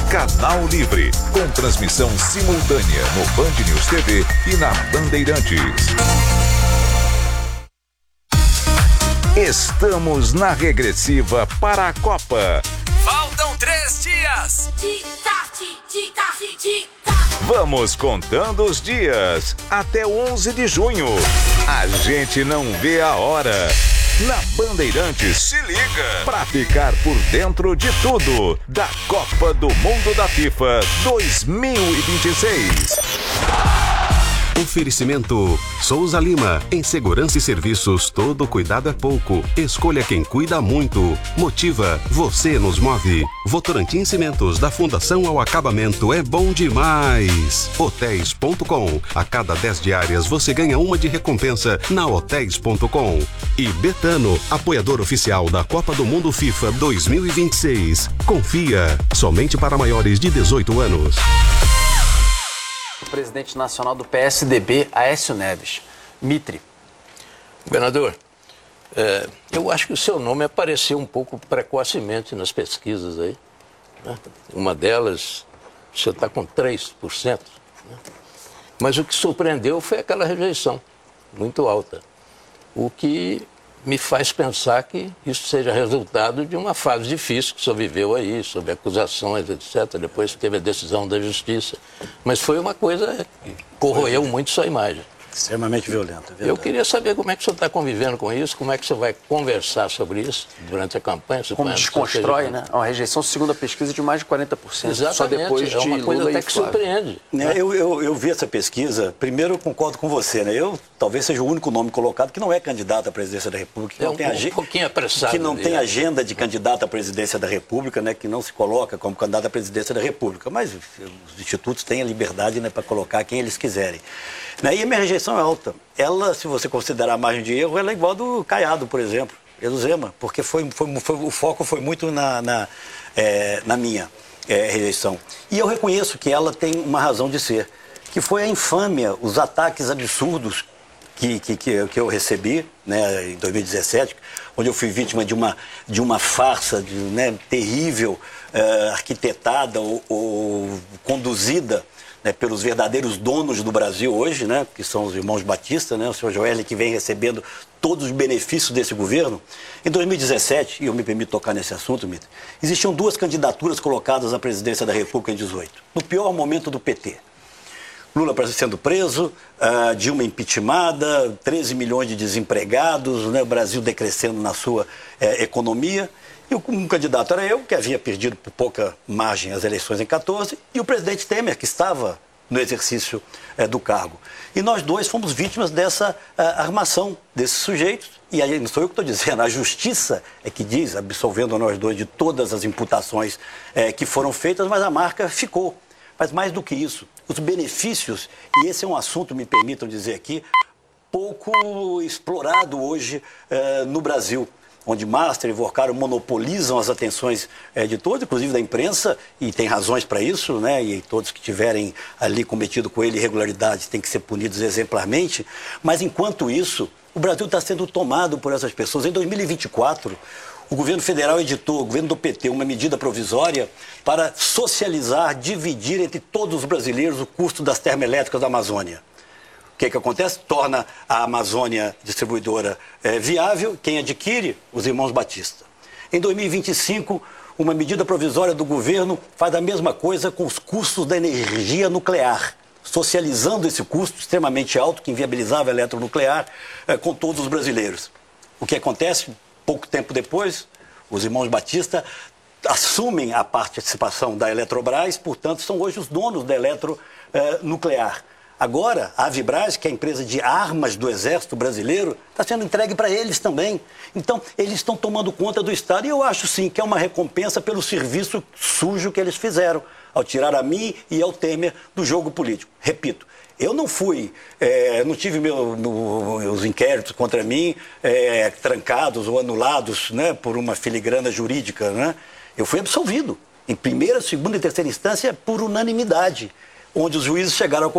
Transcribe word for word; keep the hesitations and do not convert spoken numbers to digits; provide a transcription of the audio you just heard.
Canal Livre, com transmissão simultânea no Band News T V e na Bandeirantes. Estamos na regressiva para a Copa. Faltam três dias. Vamos contando os dias até onze de junho. A gente não vê a hora. Na Bandeirantes, se liga pra ficar por dentro de tudo da Copa do Mundo da FIFA dois mil e vinte e seis. Oferecimento Souza Lima. Em segurança e serviços, todo cuidado é pouco. Escolha quem cuida muito. Motiva, você nos move. Votorantim Cimentos, da fundação ao acabamento, é bom demais. Hotéis ponto com. A cada dez diárias você ganha uma de recompensa na hotéis ponto com. E Betano, apoiador oficial da Copa do Mundo FIFA dois mil e vinte e seis. Confia, somente para maiores de dezoito anos. O presidente nacional do P S D B, Aécio Neves. Mitre. Governador, é, eu acho que o seu nome apareceu um pouco precocemente nas pesquisas aí. Né? Uma delas, você está com três por cento. Né? Mas o que surpreendeu foi aquela rejeição muito alta. O que me faz pensar que isso seja resultado de uma fase difícil que o senhor viveu aí, sob acusações, etcétera. Depois teve a decisão da justiça. Mas foi uma coisa que corroeu muito sua imagem. Extremamente violenta. Eu queria saber como é que o senhor está convivendo com isso, como é que o senhor vai conversar sobre isso durante a campanha. Como desconstrói, né? Uma rejeição, segundo a pesquisa, de mais de quarenta por cento. Exatamente. Só depois de é uma coisa Lula até e que Flávio. surpreende. Né? Eu, eu, eu vi essa pesquisa, primeiro eu concordo com você, né? Eu talvez seja o único nome colocado que não é candidato à presidência da República, que É não um, tem, ag... um pouquinho apressado. que não tem né? agenda de candidato à presidência da República, né? Que não se coloca como candidato à presidência da República. Mas os institutos têm a liberdade, né, para colocar quem eles quiserem. Né? E a minha rejeição é alta. Ela, se você considerar a margem de erro, ela é igual a do Caiado, por exemplo, e do Zema, porque foi, foi, foi, o foco foi muito na, na, é, na minha é, rejeição. E eu reconheço que ela tem uma razão de ser, que foi a infâmia, os ataques absurdos que, que, que, que eu recebi, né, em dois mil e dezessete, onde eu fui vítima de uma, de uma farsa de, né, terrível, é, arquitetada ou, ou conduzida, né, pelos verdadeiros donos do Brasil hoje, né, que são os irmãos Batista, né, o senhor Joelli, que vem recebendo todos os benefícios desse governo. Em dois mil e dezessete, e eu me permito tocar nesse assunto, Mitre, existiam duas candidaturas colocadas à presidência da República em dezoito, no pior momento do P T. Lula sendo preso, uh, Dilma impeachmentada, treze milhões de desempregados, né, o Brasil decrescendo na sua eh, economia. E um candidato era eu, que havia perdido por pouca margem as eleições em quatorze, e o presidente Temer, que estava no exercício eh, do cargo. E nós dois fomos vítimas dessa uh, armação desses sujeitos. E aí não sou eu que estou dizendo, a justiça é que diz, absolvendo nós dois de todas as imputações eh, que foram feitas, mas a marca ficou. Mas mais do que isso, os benefícios, e esse é um assunto, me permitam dizer aqui, pouco explorado hoje eh, no Brasil, onde Master e Vorcaro monopolizam as atenções é, de todos, inclusive da imprensa, e tem razões para isso, né? E todos que tiverem ali cometido com ele irregularidades têm que ser punidos exemplarmente. Mas, enquanto isso, o Brasil está sendo tomado por essas pessoas. Em dois mil e vinte e quatro, o governo federal editou, o governo do P T, uma medida provisória para socializar, dividir entre todos os brasileiros o custo das termoelétricas da Amazônia. O que, que acontece? Torna a Amazônia distribuidora é, viável. Quem adquire? Os irmãos Batista. Em dois mil e vinte e cinco, uma medida provisória do governo faz a mesma coisa com os custos da energia nuclear, socializando esse custo extremamente alto que inviabilizava a eletronuclear é, com todos os brasileiros. O que acontece? Pouco tempo depois, os irmãos Batista assumem a participação da Eletrobras, portanto, são hoje os donos da eletronuclear. Agora, a Avibraz, que é a empresa de armas do Exército Brasileiro, está sendo entregue para eles também. Então, eles estão tomando conta do Estado e eu acho, sim, que é uma recompensa pelo serviço sujo que eles fizeram ao tirar a mim e ao Temer do jogo político. Repito, eu não fui, é, não tive meu, meu, os inquéritos contra mim é, trancados ou anulados, né, por uma filigrana jurídica, né? Eu fui absolvido em primeira, segunda e terceira instância por unanimidade, onde os juízes chegaram ao